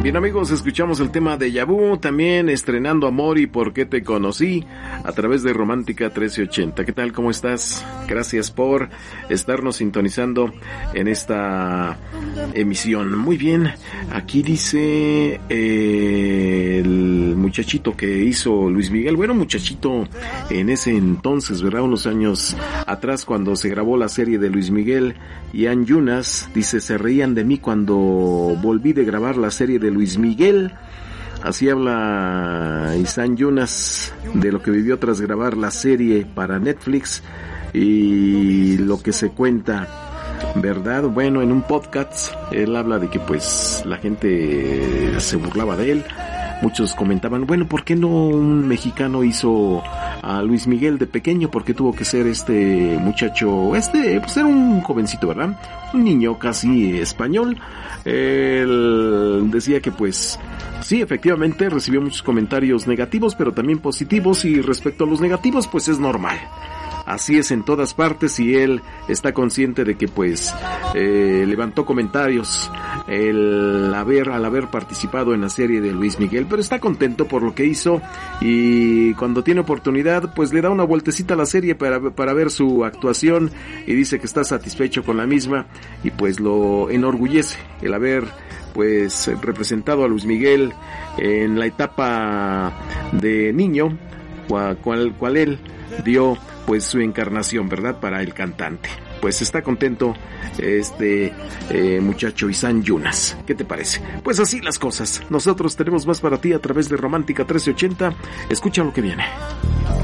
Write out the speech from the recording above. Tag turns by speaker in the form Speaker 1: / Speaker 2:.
Speaker 1: Bien, amigos, escuchamos el tema de Yabú, también estrenando Amor y Por qué te conocí a través de Romántica 1380. ¿Qué tal? ¿Cómo estás? Gracias por estarnos sintonizando en esta emisión. Muy bien, aquí dice el muchachito que hizo Luis Miguel. Bueno, muchachito en ese entonces, ¿verdad? Unos años atrás, cuando se grabó la serie de Luis Miguel y Ann Yunas, dice, se reían de mí cuando volví de grabar la serie de Luis Miguel. Así habla Isan Yunas de lo que vivió tras grabar la serie para Netflix y lo que se cuenta, ¿verdad? Bueno, en un podcast él habla de que pues la gente se burlaba de él. Muchos comentaban, bueno, ¿por qué no un mexicano hizo a Luis Miguel de pequeño? ¿Por qué tuvo que ser este muchacho? Pues era un jovencito, ¿verdad? Un niño casi español. Él decía que pues sí, efectivamente recibió muchos comentarios negativos, pero también positivos, y respecto a los negativos pues es normal. Así es en todas partes, y él está consciente de que pues levantó comentarios al haber participado en la serie de Luis Miguel, pero está contento por lo que hizo, y cuando tiene oportunidad pues le da una vueltecita a la serie para ver su actuación, y dice que está satisfecho con la misma, y pues lo enorgullece el haber pues representado a Luis Miguel en la etapa de niño, cual él dio pues su encarnación, ¿verdad?, para el cantante. Pues está contento este muchacho Isan Yunas. ¿Qué te parece? Pues así las cosas. Nosotros tenemos más para ti a través de Romántica 1380. Escucha lo que viene.